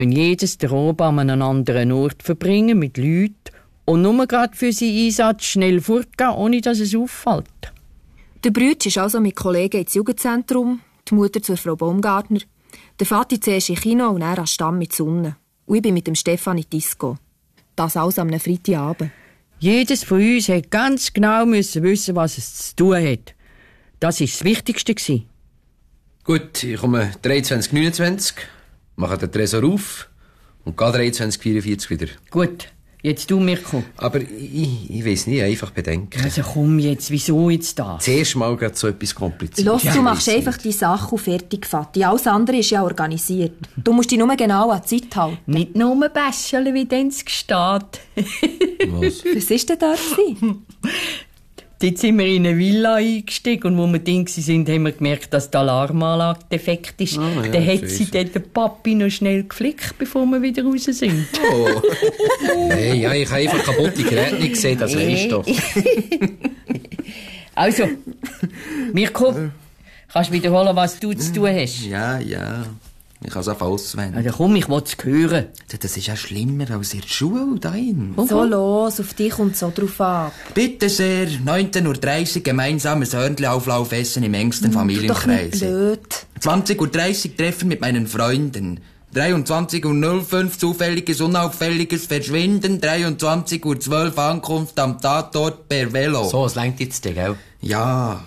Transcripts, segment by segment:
jedes den Abend an einem anderen Ort verbringen mit Leuten und nur gerade für seinen Einsatz schnell fortgehen, ohne dass es auffällt. Der Brütsch ist also mit Kollegen ins Jugendzentrum, die Mutter zur Frau Baumgartner, der Vati zuerst in Kino und er an Stamm mit Sonne. Und ich bin mit dem Stefan in die Disco. Das alles am Freitagabend. Jedes von uns musste ganz genau wissen, was es zu tun hat. Das war das Wichtigste. Gut, ich komme 23:29, mache den Tresor auf und gehe 23:44 wieder. Gut, jetzt du, Mirko. Aber ich weiss nicht, einfach bedenken. Also komm jetzt, wieso jetzt das? Zuerst mal gerade so etwas kompliziert. Los, du machst einfach die Sache und fertig, Vati. Alles andere ist ja organisiert. Du musst dich nur genau an die Zeit halten. Nicht nur Bäschel, wie denn es steht. Was? Was war denn da? Dort sind wir in eine Villa eingestiegen und wo wir drin waren, haben wir gemerkt, dass die Alarmanlage defekt ist. Ah, ja, dann hat sie dort den Papi noch schnell geflickt, bevor wir wieder raus sind. Oh. Hey, ja, ich habe einfach kaputte Geräte nicht gesehen, das weisst du. Also, Mirko, kannst du wiederholen, was du zu tun hast? Ja. Ich kann es einfach auswendig. Also komm, ich will es hören. Das ist ja schlimmer als in der Schule, dahin. So los, auf dich kommt so drauf ab. Bitte sehr, 19:30 Uhr gemeinsames Hörnli-Auflaufessen im engsten Doch nicht Familienkreis. blöd. 20:30 Uhr Treffen mit meinen Freunden. 23:05 Uhr zufälliges, unauffälliges Verschwinden. 23:12 Uhr Ankunft am Tatort per Velo. So, es reicht jetzt, gell? Ja.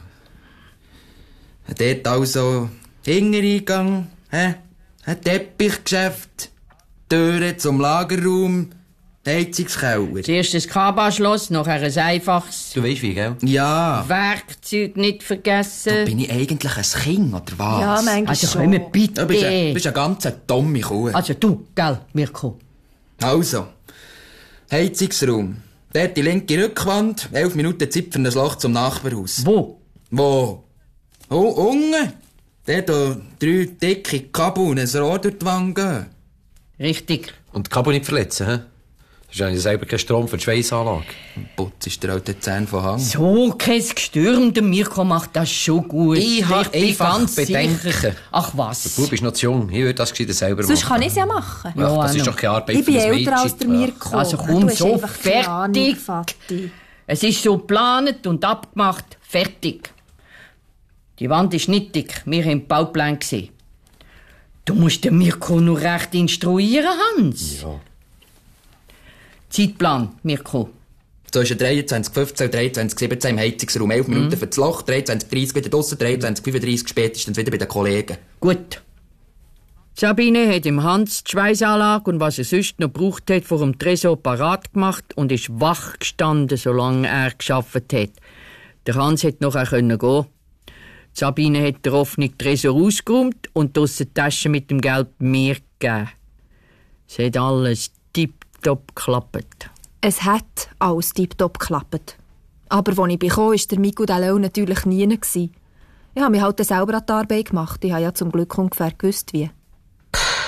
Dort also Hintereingang, ein Teppichgeschäft, Türe zum Lagerraum, Heizungskeller. Zuerst ein Kabaschloss, nachher ein einfaches. Du weisst wie, gell? Ja. Werkzeug nicht vergessen. Bin ich eigentlich ein Kind, oder was? Ja, manchmal Also schon. komm, bitte. Du bist eine ganz dumme Kuh. Also du, gell, Mirko. Also, Heizungsraum. Dort die linke Rückwand, 11 Minuten Zeit für ein Loch zum Nachbarhaus. Wo? Wo? Oh, unten. Dort 3 dicke Kabel und ein Rohr durch die Wand gehen. Richtig. Und die Kabel nicht verletzen, hä? Du hast ja selber keinen Strom für die Schweissanlage. Putz ist der alte Zähne von Hang. So, kein Gestürm, der Mirko macht das schon gut. Ich hab bin einfach ganz Bedenken. sicher. Ach was. Der Bub ist noch zu jung, ich würde das gescheiter selber Sonst machen. kann ich es ja machen. Ach, das Anna. ist doch keine Arbeit Ich für bin ein älter als der Mädchen. Mirko. Also komm, Du hast so einfach keine Ahnung, fertig. Vati. Es ist so geplant und abgemacht. Fertig. Die Wand ist nicht dick. Wir haben den Bauplan gesehen. Du musst den Mirko nur recht instruieren, Hans. Ja. Zeitplan, Mirko. Zwischen 23:15 und 23:17 im Heizungsraum. 11 Minuten für das Loch, 23:30 wieder draussen, 23:35 spätestens wieder bei den Kollegen. Gut. Sabine hat dem Hans die Schweissanlage und was er sonst noch gebraucht hat, vor dem Tresor parat gemacht und ist wach gestanden, solange er gearbeitet hat. Der Hans hätte noch gehen können. Sabine hat den offenen Tresor ausgeräumt und draussen die Tasche mit dem Geld mir gegeben. Es hat alles tipptopp geklappt. Es hat alles tiptop geklappt. Aber als ich bekam, war der Miku Daleu natürlich nie. Ich habe mich halt selber an die Arbeit gemacht. Ich habe ja zum Glück ungefähr gewusst, wie.